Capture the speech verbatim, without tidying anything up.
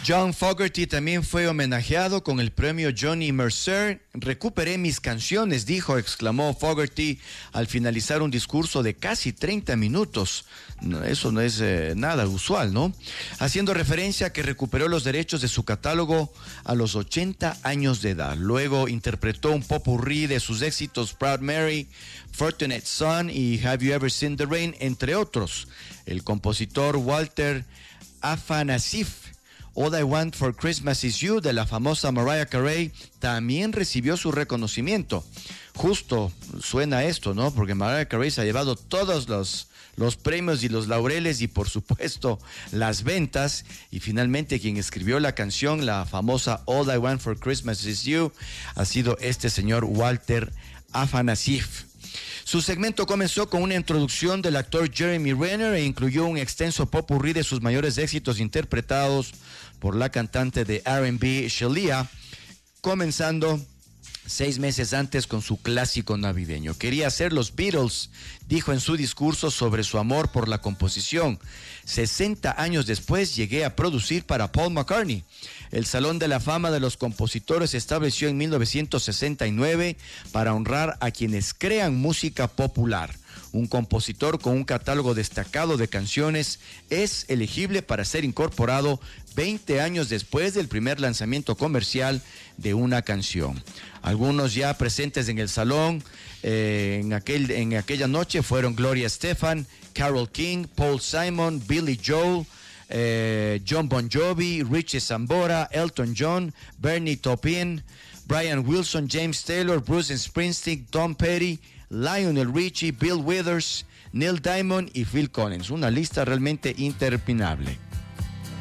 John Fogerty también fue homenajeado con el premio Johnny Mercer. Recuperé mis canciones, dijo, exclamó Fogerty al finalizar un discurso de casi treinta minutos. No, eso no es eh, nada usual, ¿no? Haciendo referencia a que recuperó los derechos de su catálogo a los ochenta años de edad. Luego interpretó un popurrí de sus éxitos Proud Mary, Fortunate Son y Have You Ever Seen the Rain, entre otros. El compositor Walter Afanasieff, All I Want for Christmas Is You, de la famosa Mariah Carey, también recibió su reconocimiento. Justo suena esto, ¿no? Porque Mariah Carey se ha llevado todos los, los premios y los laureles y, por supuesto, las ventas. Y finalmente quien escribió la canción, la famosa All I Want for Christmas Is You, ha sido este señor Walter Afanasieff. Su segmento comenzó con una introducción del actor Jeremy Renner e incluyó un extenso popurrí de sus mayores éxitos interpretados por la cantante de R and B Shalia, comenzando seis meses antes con su clásico navideño. Quería ser los Beatles, dijo en su discurso sobre su amor por la composición. sesenta años después llegué a producir para Paul McCartney. El Salón de la Fama de los Compositores se estableció en mil novecientos sesenta y nueve para honrar a quienes crean música popular. Un compositor con un catálogo destacado de canciones es elegible para ser incorporado veinte años después del primer lanzamiento comercial de una canción. Algunos ya presentes en el salón eh, en, aquel, en aquella noche fueron Gloria Estefan, Carole King, Paul Simon, Billy Joel, eh, John Bon Jovi, Richie Sambora, Elton John, Bernie Taupin, Brian Wilson, James Taylor, Bruce Springsteen, Tom Petty, Lionel Richie, Bill Withers, Neil Diamond y Phil Collins. Una lista realmente interminable.